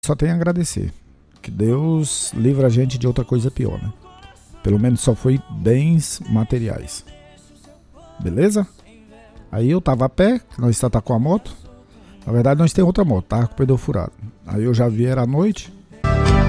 Só tenho a agradecer. Que Deus livre a gente de outra coisa pior, né? Pelo menos só foi bens materiais. Beleza? Aí eu tava a pé, nós está com a moto. Na verdade nós tem outra moto, tá? Com o pneu furado. Aí eu já vi, era à noite.